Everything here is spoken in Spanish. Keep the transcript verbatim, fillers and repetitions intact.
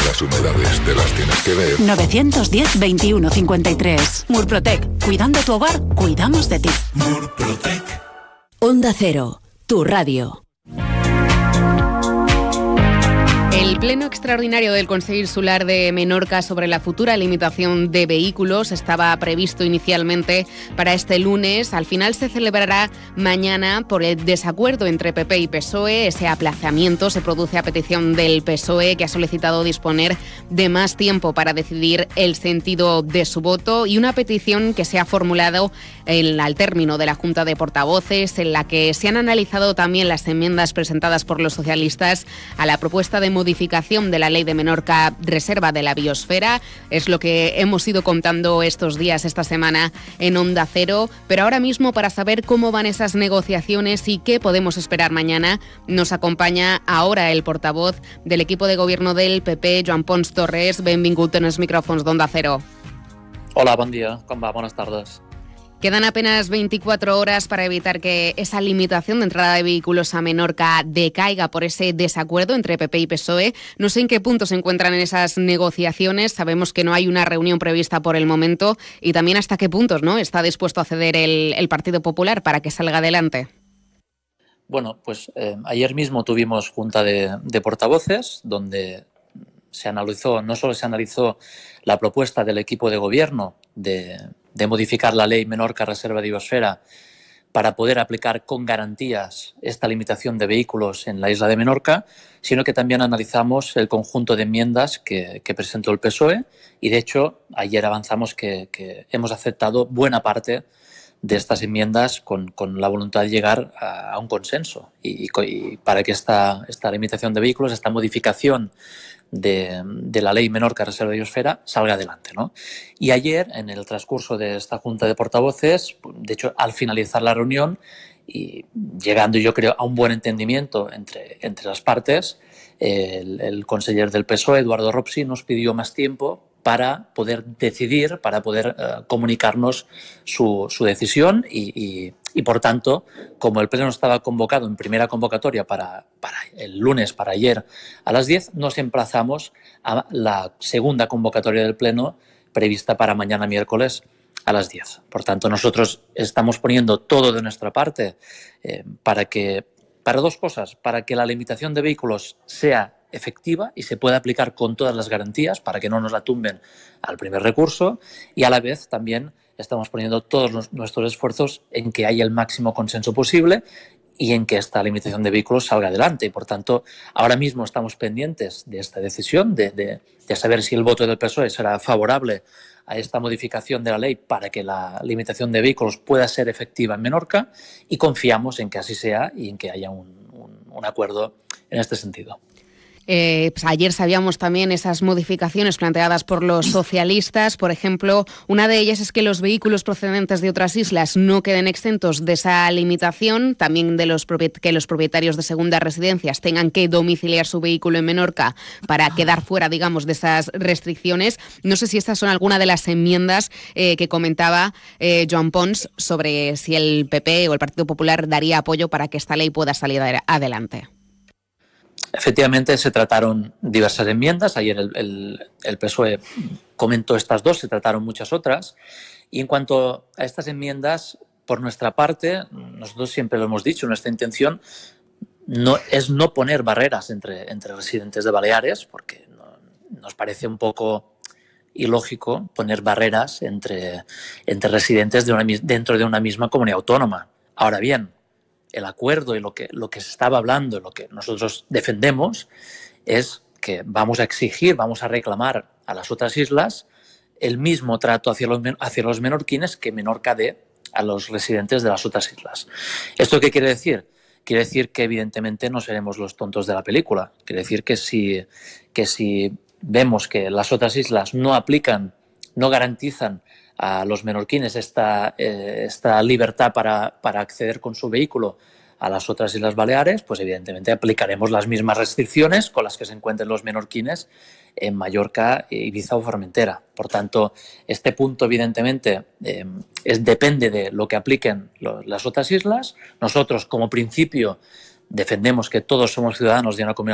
todas las humedades te las tienes que ver. novecientos diez, veintiuno cincuenta y tres. Murprotec. Cuidando tu hogar, cuidamos de ti. Murprotec. Onda Cero, tu radio. El pleno extraordinario del Consejo Insular de Menorca sobre la futura limitación de vehículos estaba previsto inicialmente para este lunes. Al final se celebrará mañana por el desacuerdo entre P P y P S O E. Ese aplazamiento se produce a petición del P S O E, que ha solicitado disponer de más tiempo para decidir el sentido de su voto, y una petición que se ha formulado en, al término de la Junta de Portavoces, en la que se han analizado también las enmiendas presentadas por los socialistas a la propuesta de modificación de la Ley de Menorca, Reserva de la Biosfera. Es lo que hemos ido contando estos días, esta semana, en Onda Cero. Pero ahora mismo, para saber cómo van esas negociaciones y qué podemos esperar mañana, nos acompaña ahora el portavoz del equipo de gobierno del P P, Joan Pons Torres. Benvingut en els micròfons d'Onda Cero. Hola, bon dia. Com va? Buenas tardes. Quedan apenas veinticuatro horas para evitar que esa limitación de entrada de vehículos a Menorca decaiga por ese desacuerdo entre P P y P S O E. No sé en qué punto se encuentran en esas negociaciones. Sabemos que no hay una reunión prevista por el momento, y también hasta qué puntos, ¿no?, está dispuesto a ceder el, el Partido Popular para que salga adelante. Bueno, pues eh, ayer mismo tuvimos junta de, de portavoces donde se analizó, no solo se analizó la propuesta del equipo de gobierno de, de modificar la ley Menorca Reserva de Biosfera para poder aplicar con garantías esta limitación de vehículos en la isla de Menorca, sino que también analizamos el conjunto de enmiendas que, que presentó el P S O E, y de hecho ayer avanzamos que, que hemos aceptado buena parte de estas enmiendas con, con la voluntad de llegar a, a un consenso y, y para que esta, esta limitación de vehículos, esta modificación de, de la ley Menorca Reserva de Biosfera salga adelante, ¿no? Y ayer, en el transcurso de esta junta de portavoces, de hecho, al finalizar la reunión y llegando, yo creo, a un buen entendimiento entre, entre las partes, el, el conseller del P S O E, Eduardo Ropsi, nos pidió más tiempo para poder decidir, para poder uh, comunicarnos su, su decisión y, y, y, por tanto, como el pleno estaba convocado en primera convocatoria para, para el lunes, para ayer, a las diez, nos emplazamos a la segunda convocatoria del pleno prevista para mañana miércoles a las diez. Por tanto, nosotros estamos poniendo todo de nuestra parte eh, para que, para dos cosas, para que la limitación de vehículos sea efectiva y se pueda aplicar con todas las garantías para que no nos la tumben al primer recurso, y a la vez también estamos poniendo todos los, nuestros esfuerzos en que haya el máximo consenso posible y en que esta limitación de vehículos salga adelante. Y por tanto, ahora mismo estamos pendientes de esta decisión, de, de, de saber si el voto del P S O E será favorable a esta modificación de la ley para que la limitación de vehículos pueda ser efectiva en Menorca, y confiamos en que así sea y en que haya un, un, un acuerdo en este sentido. Eh, pues ayer sabíamos también esas modificaciones planteadas por los socialistas. Por ejemplo, una de ellas es que los vehículos procedentes de otras islas no queden exentos de esa limitación, también de los que los propietarios de segundas residencias tengan que domiciliar su vehículo en Menorca para quedar fuera, digamos, de esas restricciones. No sé si estas son algunas de las enmiendas eh, que comentaba eh, Joan Pons sobre si el P P o el Partido Popular daría apoyo para que esta ley pueda salir adelante. Efectivamente, se trataron diversas enmiendas. Ayer el, el, el P S O E comentó estas dos, se trataron muchas otras. Y en cuanto a estas enmiendas, por nuestra parte, nosotros siempre lo hemos dicho, nuestra intención no, es no poner barreras entre, entre residentes de Baleares, porque no, nos parece un poco ilógico poner barreras entre, entre residentes de una, dentro de una misma comunidad autónoma. Ahora bien, el acuerdo y lo que, lo que se estaba hablando, lo que nosotros defendemos, es que vamos a exigir, vamos a reclamar a las otras islas el mismo trato hacia los, hacia los menorquines que Menorca dé a los residentes de las otras islas. ¿Esto qué quiere decir? Quiere decir que evidentemente no seremos los tontos de la película. Quiere decir que si, que si vemos que las otras islas no aplican, no garantizan a los menorquines esta, eh, esta libertad para, para acceder con su vehículo a las otras Islas Baleares, pues evidentemente aplicaremos las mismas restricciones con las que se encuentren los menorquines en Mallorca, Ibiza o Formentera. Por tanto, este punto evidentemente eh, es, depende de lo que apliquen lo, las otras islas. Nosotros, como principio, defendemos que todos somos ciudadanos de una comunidad